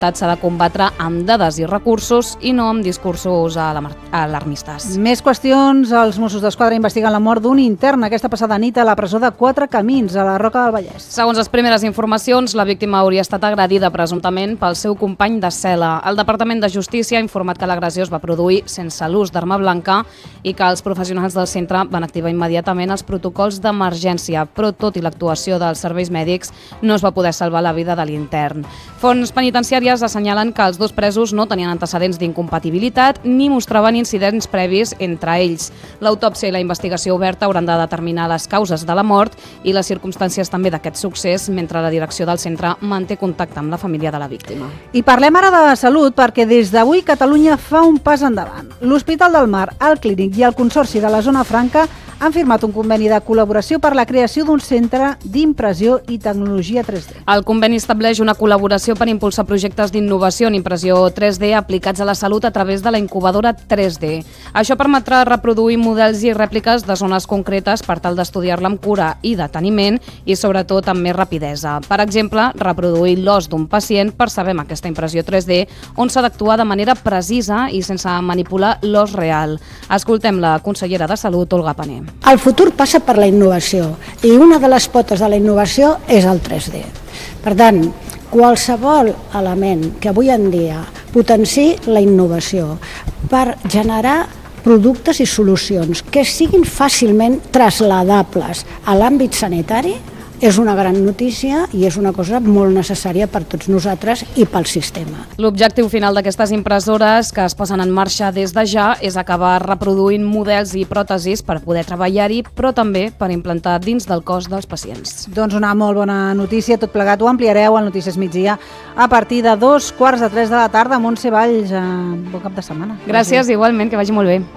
s'ha de combatre amb dades i recursos i no amb discursos alarmistes. Més qüestions. Els Mossos d'Esquadra investiguen la mort d'un intern aquesta passada nit a la presó de Quatre Camins, a la Roca del Vallès. Segons les primeres informacions, la víctima hauria estat agredida presumptament pel seu company de cel·la. El Departament de Justícia ha informat que l'agressió es va produir sense l'ús d'arma blanca i que els professionals del centre van activar immediatament els protocols d'emergència, però tot i l'actuació dels serveis mèdics no es va poder salvar la vida de l'intern. Fonts penitenciàries assenyalen que els dos presos no tenien antecedents d'incompatibilitat ni mostraven incidents previs entre ells. L'autòpsia i la investigació oberta hauran de determinar les causes de la mort i les circumstàncies també d'aquest succés, mentre la direcció del centre manté contacte amb la família de la víctima. I parlem ara de salut perquè des d'avui Catalunya fa un pas endavant. L'Hospital del Mar, el Clínic i el Consorci de la Zona Franca han firmat un conveni de col·laboració per la creació d'un centre d'impressió i tecnologia 3D. El conveni estableix una col·laboració per impulsar projectes d'innovació en impressió 3D aplicats a la salut a través de la incubadora 3D. Això permetrà reproduir models i rèpliques de zones concretes per tal d'estudiar-la amb cura i deteniment i sobretot amb més rapidesa. Per exemple, reproduir l'os d'un pacient per saber amb aquesta impressió 3D on s'ha d'actuar de manera precisa i sense manipular l'os real. Escoltem la consellera de Salut, Olga Pané. El futur passa per la innovació i una de les potes de la innovació és el 3D. Per tant, qualsevol element que avui en dia potenciï la innovació per generar productes i solucions que siguin fàcilment trasladables a l'àmbit sanitari és una gran notícia i és una cosa molt necessària per tots nosaltres i pel sistema. L'objectiu final d'aquestes impressores que es posen en marxa des de ja és acabar reproduint models i pròtesis per poder treballar-hi, però també per implantar dins del cos dels pacients. Doncs una molt bona notícia, tot plegat ho ampliareu al Notícies Migdia a partir de 2:45 de la tarda. Montse Valls, bon cap de setmana. Gràcies, igualment, que vagi molt bé.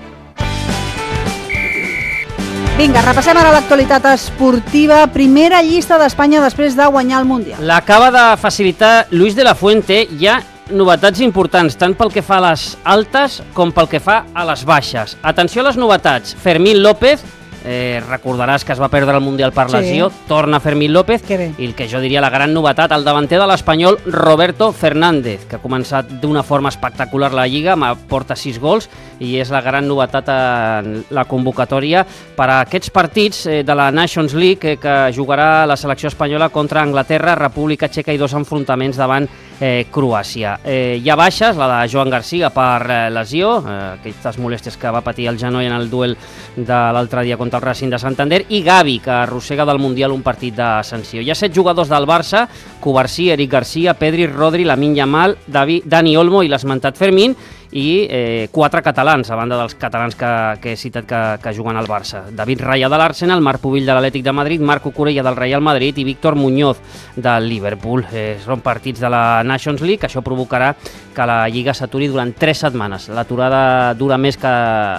Vinga, repassem ara l'actualitat esportiva. Primera llista d'Espanya després de guanyar el Mundial. L'acaba de facilitar Luis de la Fuente. Hi ha novetats importants, tant pel que fa a les altes com pel que fa a les baixes. Atenció a les novetats. Fermín López, recordaràs que es va perdre el Mundial per lesió, torna Fermín López, i el que jo diria la gran novetat, el davanter de l'Espanyol Roberto Fernández, que ha començat d'una forma espectacular la Lliga, porta 6 gols i és la gran novetat en la convocatòria per a aquests partits de la Nations League que jugarà la selecció espanyola contra Anglaterra, República Txeca i 2 enfrontaments davant Croàcia. Hi ha baixes, la de Joan Garcia per lesió, aquestes molèsties que va patir el genoll en el duel de l'altre dia contra el Racing de Santander, i Gavi, que arrossega del Mundial un partit de sanció. Hi ha 7 jugadors del Barça: Cubarsí, Eric Garcia, Pedri, Rodri, Lamine Yamal, Dani Olmo i l'esmentat Fermín, i 4 catalans, a banda dels catalans que he citat que juguen al Barça. David Raya de l'Arsenal, Marc Pubill de l'Atlètic de Madrid, Marco Corella del Real Madrid i Víctor Muñoz del Liverpool. Són partits de la Nations League, això provocarà que la Lliga s'aturi durant 3 setmanes. L'aturada dura més que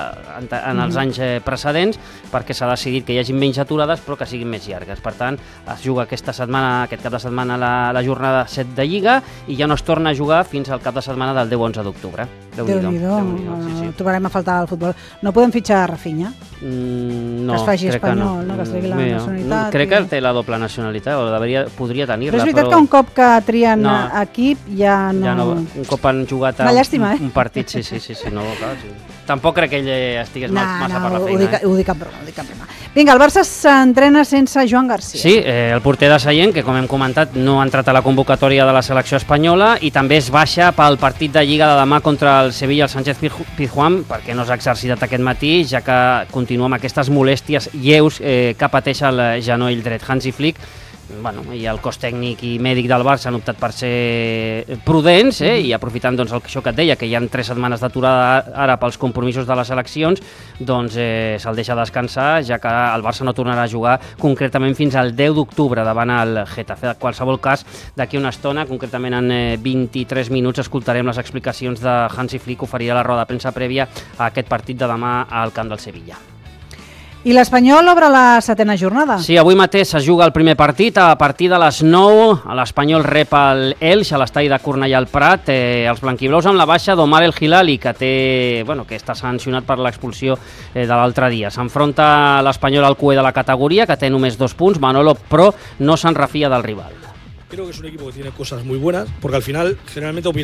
en els anys precedents, perquè s'ha decidit que hi hagi menys aturades però que siguin més llargues. Per tant, es juga aquest cap de setmana la jornada 7 de Lliga i ja no es torna a jugar fins al cap de setmana del 10-11 d'octubre. Déu-n'hi-do, trobarem a faltar el futbol. No podem fitxar a Rafinha? No, que es faci crec espanyol, que no. Que es tregui la nacionalitat. Crec que té la doble nacionalitat, o podria tenir-la. Però és veritat que un cop que trien equip ja no... Un cop han jugat un partit, sí. No, clar, sí. Tampoc crec que ell estigués massa per la feina. Ho dic en broma. Vinga, el Barça s'entrena sense Joan Garcia. Sí, el porter de Sallent, que com hem comentat no ha entrat a la convocatòria de la selecció espanyola i també es baixa pel partit de Lliga de demà contra el Sevilla, el Sánchez Pizjuán, perquè no s'ha exercitat aquest matí, ja que continua amb aquestes molèsties lleus que pateix el genoll dret. Hansi Flick i el cos tècnic i mèdic del Barça han optat per ser prudents i aprofitant això que et deia, que hi ha 3 setmanes d'aturada ara pels compromisos de les eleccions, doncs se'l deixa descansar, ja que el Barça no tornarà a jugar concretament fins al 10 d'octubre davant el Getafe. En qualsevol cas, d'aquí una estona, concretament en 23 minuts, escoltarem les explicacions de Hansi Flick, que oferirà la roda de premsa prèvia a aquest partit de demà al camp del Sevilla. I l'Espanyol obre la 7ª jornada. Sí, avui mateix es juga el primer partit. A partir de les 9, l'Espanyol rep el Elx a l'estadi de Cornellà al Prat. Els blanquiblaus amb la baixa d'Omar El Hilali, que està sancionat per l'expulsió de l'altre dia. S'enfronta l'Espanyol al cué de la categoria, que té només 2 punts. Manolo, però, no se'n refia del rival. Creo que es un equipo que tiene cosas muy buenas, porque al final generalmente